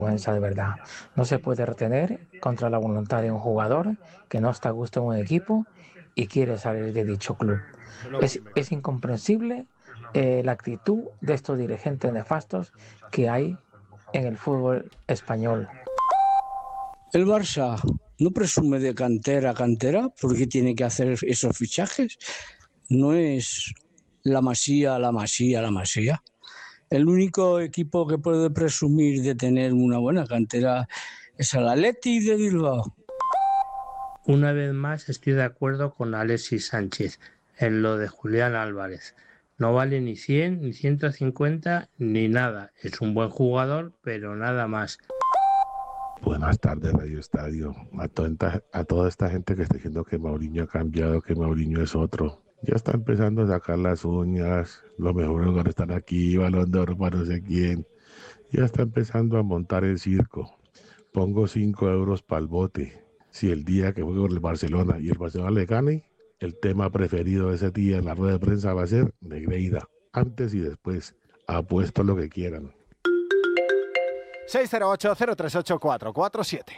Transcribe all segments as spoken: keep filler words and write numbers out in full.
vergüenza de verdad. No se puede retener contra la voluntad de un jugador que no está a gusto en un equipo y quiere salir de dicho club. Es, es incomprensible eh, la actitud de estos dirigentes nefastos que hay en el fútbol español. El Barça no presume de cantera, cantera, porque tiene que hacer esos fichajes. No es la Masía, la Masía, la Masía. El único equipo que puede presumir de tener una buena cantera es el Athletic de Bilbao. Una vez más estoy de acuerdo con Alexis Sánchez en lo de Julián Álvarez. No vale ni cien, ni ciento cincuenta, ni nada. Es un buen jugador, pero nada más. Buenas tardes, Radio Estadio. A toda, a toda esta gente que está diciendo que Mourinho ha cambiado, que Mourinho es otro. Ya está empezando a sacar las uñas. Los mejores lugares están aquí, Balón de Oro para no sé quién. Ya está empezando a montar el circo. Pongo cinco euros para el bote. Si el día que juegue con el Barcelona y el Barcelona le gane, el tema preferido de ese día en la rueda de prensa va a ser Negreira. Antes y después. Apuesto lo que quieran. seis cero ocho, cero tres ocho, cuatro cuatro siete.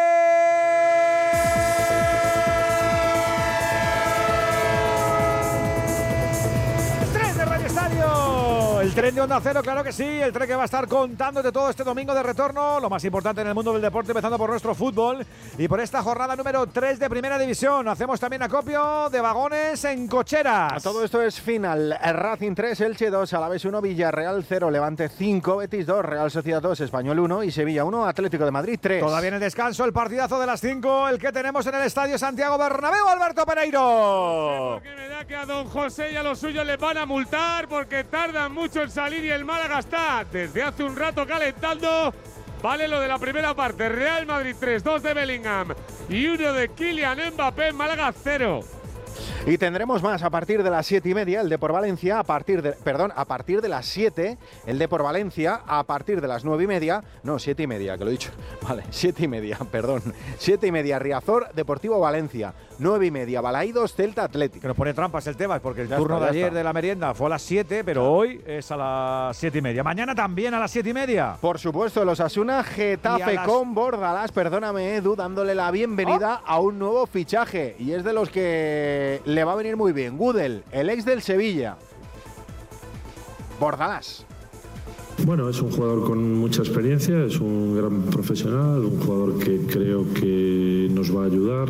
¡Tren de Radio Estadio! El tren de Onda Cero, claro que sí. El tren que va a estar contándote todo este domingo de retorno. Lo más importante en el mundo del deporte, empezando por nuestro fútbol. Y por esta jornada número tres de Primera División. Hacemos también acopio de vagones en cocheras. Todo esto es final. Racing tres, Elche dos, Alavés uno, Villarreal cero, Levante cinco, Betis dos, Real Sociedad dos, Español uno y Sevilla uno, Atlético de Madrid tres. Todavía en el descanso, el partidazo de las cinco, el que tenemos en el Estadio Santiago Bernabéu, Alberto Pereiro. Porque me da que a don José y a los suyos les van a multar porque tardan mucho en salir y el Málaga está desde hace un rato calentando. Vale lo de la primera parte, Real Madrid tres, dos de Bellingham y uno de Kylian Mbappé, Málaga cero. Y tendremos más a partir de las siete y media, el de por Valencia, a partir de, perdón, a partir de las siete, el de por Valencia, a partir de las nueve y media, no, siete y media, que lo he dicho, vale, siete y media, perdón, siete y media, Riazor, Deportivo Valencia, nueve y media, Balaídos, Celta Atlético. Que nos pone trampas el Tebas, porque el ya turno está, de ayer está. de la merienda fue a las siete, pero claro, hoy es a las siete y media. Mañana también a las siete y media. Por supuesto, los Osasuna, Getafe las... con Bordalás, perdóname Edu, dándole la bienvenida oh. a un nuevo fichaje, y es de los que le va a venir muy bien. Gudel, el ex del Sevilla. Bordalás. Bueno, es un jugador con mucha experiencia, es un gran profesional, un jugador que creo que nos va a ayudar,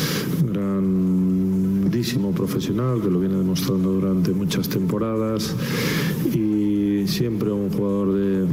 grandísimo profesional que lo viene demostrando durante muchas temporadas y siempre un jugador de,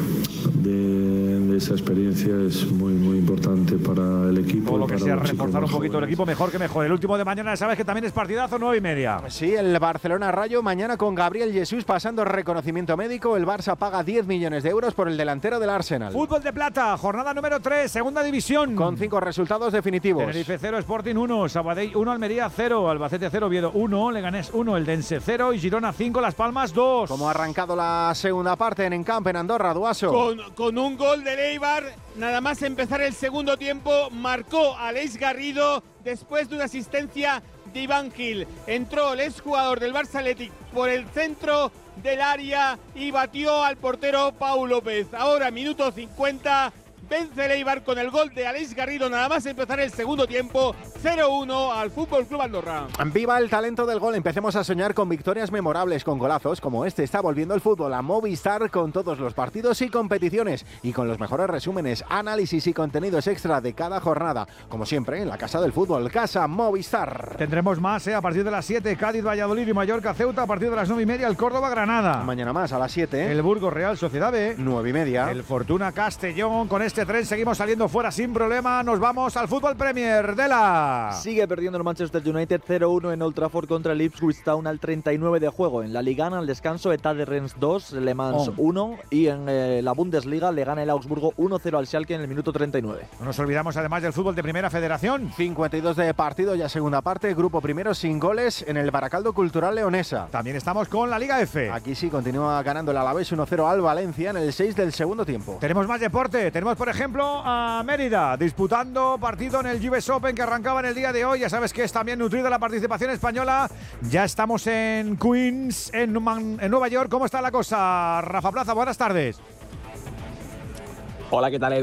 de, de esa experiencia es muy muy importante para el equipo. Todo lo que sea reforzar un poquito jóvenes. el equipo, mejor que mejor. El último de mañana, sabes que también es partidazo, nueve y media. Sí, el Barcelona Rayo mañana con Gabriel Jesús pasando reconocimiento médico. El Barça paga diez millones de euros por el delantero del Arsenal. Fútbol de plata, jornada número tres, segunda división. Con cinco resultados definitivos. Tenerife cero, Sporting uno, Sabadell uno, Almería cero, Albacete cero, Oviedo uno, Leganés uno, Eldense cero y Girona cinco, Las Palmas dos. ¿Cómo ha arrancado la segunda parte en Encamp, en Andorra, Duaso? Con, con un gol de Eibar, nada más empezar el segundo tiempo, marcó Aleix Garrido después de una asistencia de Iván Gil. Entró el exjugador del Barça Athletic por el centro del área y batió al portero Pau López. Ahora, minuto cincuenta, vence el Eibar con el gol de Aleix Garrido, nada más empezar el segundo tiempo, cero uno al Fútbol Club Andorra. Viva el talento del gol, empecemos a soñar con victorias memorables, con golazos como este. Está volviendo el fútbol a Movistar con todos los partidos y competiciones y con los mejores resúmenes, análisis y contenidos extra de cada jornada. Como siempre, en la Casa del Fútbol, Casa Movistar. Tendremos más ¿eh? a partir de las siete, Cádiz, Valladolid y Mallorca, Ceuta. A partir de las nueve y media, el Córdoba, Granada. Mañana más a las siete. El Burgos, Real Sociedad B. nueve y media. El Fortuna, Castellón. Con este tren seguimos saliendo fuera sin problema. Nos vamos al fútbol Premier de la... Sigue perdiendo el Manchester United cero uno en Old Trafford contra el Ipswich Town al treinta y nueve de juego. En la Liga al descanso, Stade Rennes dos, Le Mans oh. uno y en eh, la Bundesliga le gana el Augsburgo uno cero al Schalke en el minuto treinta y nueve. No nos olvidamos además del fútbol de Primera Federación. cincuenta y dos de partido, ya segunda parte, grupo primero sin goles en el Baracaldo Cultural Leonesa. También estamos con la Liga F. Aquí sí continúa ganando el Alavés uno cero al Valencia en el seis del segundo tiempo. Tenemos más deporte, tenemos por ejemplo a Mérida disputando partido en el U S Open que arrancaba en el día de hoy. Ya sabes que es también nutrida la participación española. Ya estamos en Queens, en, en Nueva York. ¿Cómo está la cosa? Rafa Plaza, buenas tardes. Hola, ¿qué tal, Edu?